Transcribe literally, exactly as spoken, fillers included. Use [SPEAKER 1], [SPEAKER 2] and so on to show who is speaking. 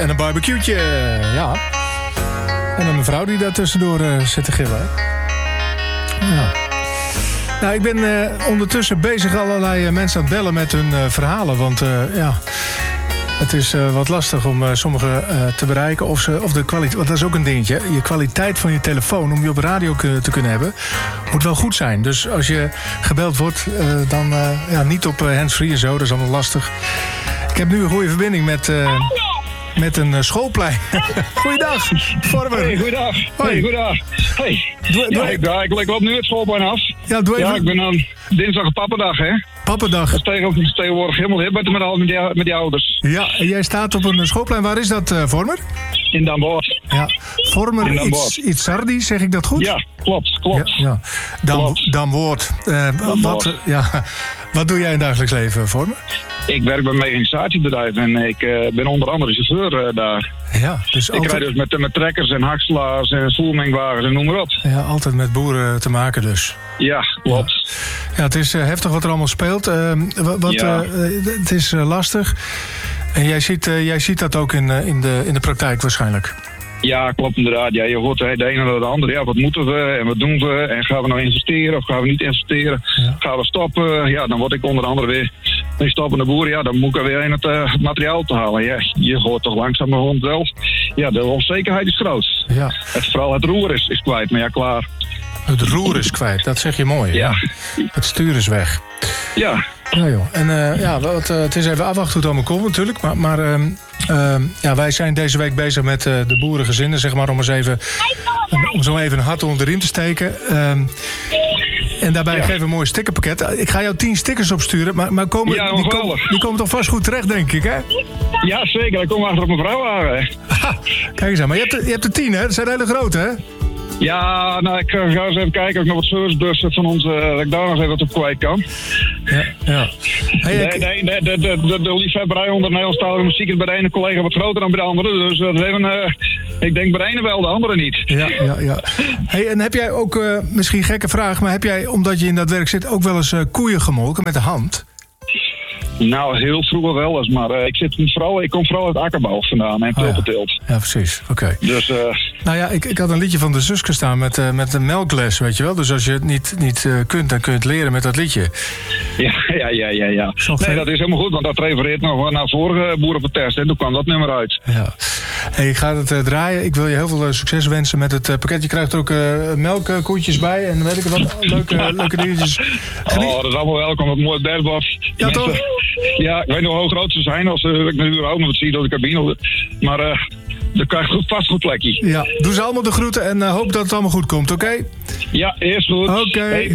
[SPEAKER 1] En een barbecue'tje, uh, ja. En een mevrouw die daar tussendoor uh, zit te gillen. Ja. Nou, ik ben uh, ondertussen bezig allerlei uh, mensen aan het bellen met hun uh, verhalen. Want uh, ja, het is uh, wat lastig om uh, sommigen uh, te bereiken. Of, ze, of de kwaliteit, want dat is ook een dingetje. Je kwaliteit van je telefoon, om die op de radio k- te kunnen hebben, moet wel goed zijn. Dus als je gebeld wordt, uh, dan uh, ja, niet op uh, handsfree en zo. Dat is allemaal lastig. Ik heb nu een goede verbinding met... Uh, Met een uh, schoolplein. Goeiedag, Vormer.
[SPEAKER 2] Hey, goeiedag.
[SPEAKER 1] Hoi.
[SPEAKER 2] Hey, goeiedag. Hey.
[SPEAKER 1] Doe, doe
[SPEAKER 2] ja, ik, ja, ik, ik loop nu het schoolplein af.
[SPEAKER 1] Ja, doe even.
[SPEAKER 2] Ja, ik ben aan dinsdag pappendag, hè.
[SPEAKER 1] Pappendag.
[SPEAKER 2] Dat is tegen, tegenwoordig helemaal hip met, met, met, die, met die ouders.
[SPEAKER 1] Ja, en jij staat op een schoolplein. Waar is dat, uh, Vormer?
[SPEAKER 2] In Den Bosch.
[SPEAKER 1] Ja, Vormer iets, iets Sardi, zeg ik dat goed?
[SPEAKER 2] Ja, klopt, klopt.
[SPEAKER 1] Ja, ja. Dan,
[SPEAKER 2] klopt.
[SPEAKER 1] dan woord. Uh,
[SPEAKER 2] dan
[SPEAKER 1] wat,
[SPEAKER 2] woord.
[SPEAKER 1] Ja, wat doe jij in het dagelijks leven, Vormer?
[SPEAKER 2] Ik werk bij een mechanisatiebedrijf en ik uh, ben onder andere chauffeur uh, daar.
[SPEAKER 1] Ja, dus
[SPEAKER 2] ik
[SPEAKER 1] altijd...
[SPEAKER 2] rijd dus met, met trekkers en hakslaars en voermengwagens en noem maar op.
[SPEAKER 1] Ja, altijd met boeren te maken dus.
[SPEAKER 2] Ja, klopt.
[SPEAKER 1] Ja, ja het is uh, heftig wat er allemaal speelt. Uh, wat,
[SPEAKER 2] ja.
[SPEAKER 1] uh, het is uh, lastig. En jij ziet, uh, jij ziet dat ook in, uh, in, de, in de praktijk waarschijnlijk.
[SPEAKER 2] Ja, klopt inderdaad. Ja, je hoort de ene naar de andere. Ja, wat moeten we en wat doen we? En gaan we nou investeren of gaan we niet investeren? Ja. Gaan we stoppen? Ja, dan word ik onder andere weer een stoppende boer. Ja, dan moet ik er weer in het uh, materiaal te halen. Ja, je hoort toch langzamerhand wel. Ja, de onzekerheid is groot.
[SPEAKER 1] Ja.
[SPEAKER 2] Het, vooral het roer is, is kwijt, maar ja, klaar.
[SPEAKER 1] Het roer is kwijt, dat zeg je mooi.
[SPEAKER 2] Ja.
[SPEAKER 1] Ja. Het stuur is weg.
[SPEAKER 2] Ja.
[SPEAKER 1] Ja, joh. En uh, ja, wat, uh, het is even afwachten hoe het allemaal komt natuurlijk. Maar, maar uh, uh, ja, wij zijn deze week bezig met uh, de boerengezinnen, zeg maar, om eens even, um, om zo even een hart onder de riem te steken. Uh, en daarbij ja. geven we een mooi stickerpakket. Ik ga jou tien stickers opsturen, maar, maar komen,
[SPEAKER 2] ja,
[SPEAKER 1] die, komen, die komen toch vast goed terecht, denk ik, hè?
[SPEAKER 2] Ja, zeker. Dan komen we achter op mijn vrouw aan.
[SPEAKER 1] Kijk eens aan, maar je hebt, er, je hebt er tien, hè? Dat zijn hele grote, hè?
[SPEAKER 2] Ja, nou, ik ga eens even kijken of ik nog wat servicebussen van ons, uh, dat ik daar nog even wat op kwijt kan.
[SPEAKER 1] Ja, ja. Hey,
[SPEAKER 2] nee,
[SPEAKER 1] ik...
[SPEAKER 2] nee, nee, de, de, de, de liefhebberij onder Nederlandstalige muziek is bij de ene collega wat groter dan bij de andere. Dus dat is even, uh, ik denk bij de ene wel, de andere niet.
[SPEAKER 1] Ja, ja, ja. Hey, en heb jij ook, uh, misschien een gekke vraag, maar heb jij, omdat je in dat werk zit, ook wel eens uh, koeien gemolken met de hand?
[SPEAKER 2] Nou, heel vroeger wel eens, maar uh, ik, zit vooral, ik kom vooral uit akkerbouw vandaan en tulpenteelt.
[SPEAKER 1] Oh, ja. ja, precies. Oké. Okay.
[SPEAKER 2] Dus, uh,
[SPEAKER 1] nou ja, ik, ik had een liedje van de Suske staan met, uh, met een melkles, weet je wel. Dus als je het niet, niet uh, kunt, dan kun je het leren met dat liedje.
[SPEAKER 2] Ja, ja, ja, ja. ja. Nee, dat is helemaal goed, want dat refereert nog naar vorige boerenprotest en toen kwam dat nummer uit.
[SPEAKER 1] Ja. Hey, ik ga het uh, draaien. Ik wil je heel veel uh, succes wensen met het uh, pakket. Je krijgt er ook uh, melkkoetjes bij en weet ik wat, leuke, leuke dingetjes. Genie-
[SPEAKER 2] oh, dat is allemaal welkom. Wat mooi bedbad.
[SPEAKER 1] Ja, mensen, toch?
[SPEAKER 2] Ja, ik weet nog hoe groot ze zijn als uh, ik nu ook nog wat zie door de cabine. Maar uh, dan krijg je vast goed plekje.
[SPEAKER 1] Ja, doe ze allemaal de groeten en uh, hoop dat het allemaal goed komt, oké? Okay?
[SPEAKER 2] Ja, eerst goed.
[SPEAKER 1] Oké. Okay. Hey.